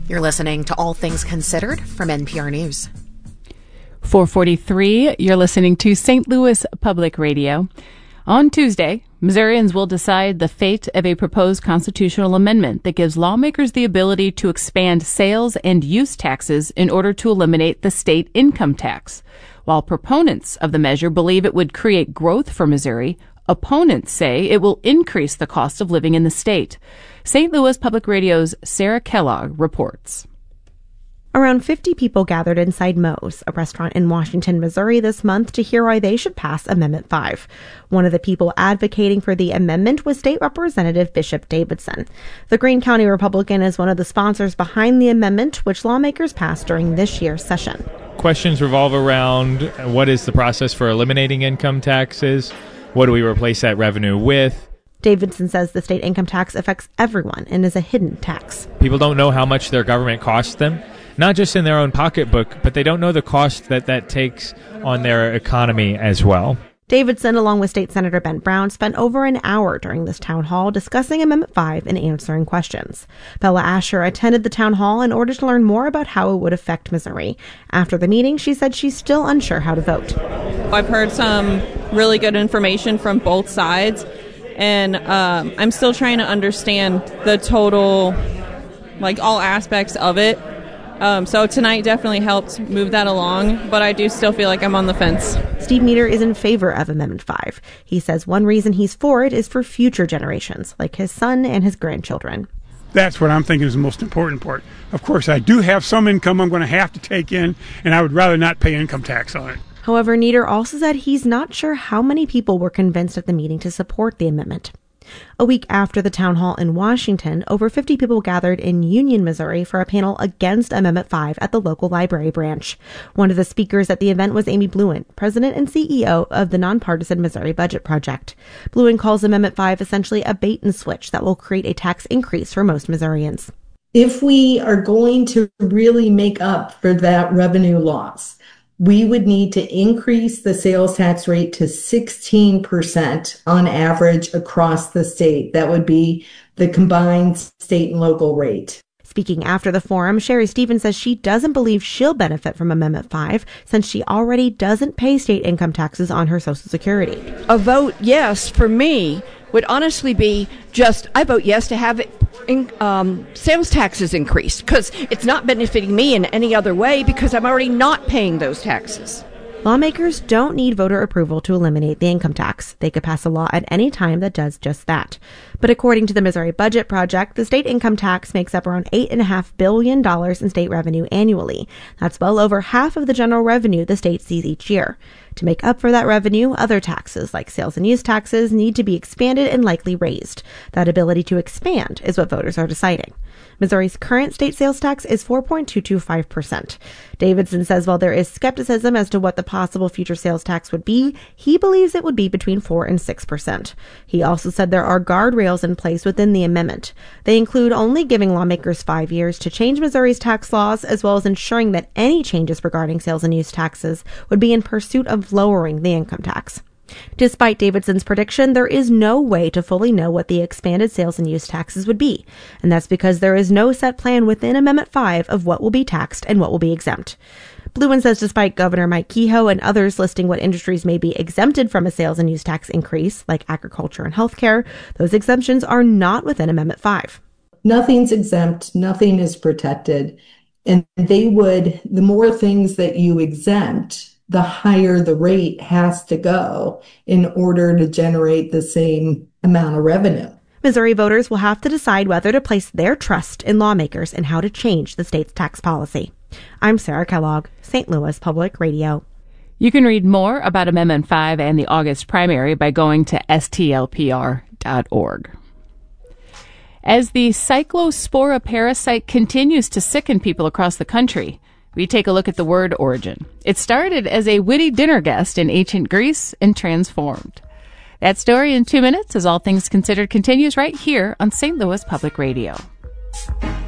You're listening to All Things Considered from NPR News. 4:43, you're listening to St. Louis Public Radio. On Tuesday, Missourians will decide the fate of a proposed constitutional amendment that gives lawmakers the ability to expand sales and use taxes in order to eliminate the state income tax. While proponents of the measure believe it would create growth for Missouri, opponents say it will increase the cost of living in the state. St. Louis Public Radio's Sarah Kellogg reports. Around 50 people gathered inside Moe's, a restaurant in Washington, Missouri, this month to hear why they should pass Amendment 5. One of the people advocating for the amendment was State Representative Bishop Davidson. The Greene County Republican is one of the sponsors behind the amendment, which lawmakers passed during this year's session. Questions revolve around what is the process for eliminating income taxes? What do we replace that revenue with? Davidson says the state income tax affects everyone and is a hidden tax. People don't know how much their government costs them, not just in their own pocketbook, but they don't know the cost that takes on their economy as well. Davidson, along with State Senator Ben Brown, spent over an hour during this town hall discussing Amendment 5 and answering questions. Bella Asher attended the town hall in order to learn more about how it would affect Missouri. After the meeting, she said she's still unsure how to vote. I've heard some really good information from both sides, and I'm still trying to understand the total, all aspects of it. So tonight definitely helped move that along, but I do still feel like I'm on the fence. Steve Nieder is in favor of Amendment 5. He says one reason he's for it is for future generations, like his son and his grandchildren. That's what I'm thinking is the most important part. Of course, I do have some income I'm going to have to take in, and I would rather not pay income tax on it. However, Nieder also said he's not sure how many people were convinced at the meeting to support the amendment. A week after the town hall in Washington, over 50 people gathered in Union, Missouri for a panel against Amendment 5 at the local library branch. One of the speakers at the event was Amy Bluin, president and CEO of the nonpartisan Missouri Budget Project. Bluin calls Amendment 5 essentially a bait and switch that will create a tax increase for most Missourians. If we are going to really make up for that revenue loss, we would need to increase the sales tax rate to 16% on average across the state. That would be the combined state and local rate. Speaking after the forum, Sherry Stevens says she doesn't believe she'll benefit from Amendment 5 since she already doesn't pay state income taxes on her Social Security. A vote yes for me would honestly be just, I vote yes to have sales taxes increased because it's not benefiting me in any other way because I'm already not paying those taxes. Lawmakers don't need voter approval to eliminate the income tax. They could pass a law at any time that does just that. But according to the Missouri Budget Project, the state income tax makes up around $8.5 billion in state revenue annually. That's well over half of the general revenue the state sees each year. To make up for that revenue, other taxes like sales and use taxes need to be expanded and likely raised. That ability to expand is what voters are deciding. Missouri's current state sales tax is 4.225%. Davidson says while there is skepticism as to what the possible future sales tax would be, he believes it would be between 4 and 6%. He also said there are guardrails in place within the amendment. They include only giving lawmakers 5 years to change Missouri's tax laws, as well as ensuring that any changes regarding sales and use taxes would be in pursuit of lowering the income tax. Despite Davidson's prediction, there is no way to fully know what the expanded sales and use taxes would be, and that's because there is no set plan within Amendment 5 of what will be taxed and what will be exempt. Bluin says despite Governor Mike Kehoe and others listing what industries may be exempted from a sales and use tax increase, like agriculture and healthcare, those exemptions are not within Amendment 5. Nothing's exempt, nothing is protected, and the more things that you exempt, the higher the rate has to go in order to generate the same amount of revenue. Missouri voters will have to decide whether to place their trust in lawmakers and how to change the state's tax policy. I'm Sarah Kellogg, St. Louis Public Radio. You can read more about Amendment 5 and the August primary by going to stlpr.org. As the Cyclospora parasite continues to sicken people across the country, we take a look at the word origin. It started as a witty dinner guest in ancient Greece and transformed. That story in 2 minutes as All Things Considered continues right here on St. Louis Public Radio.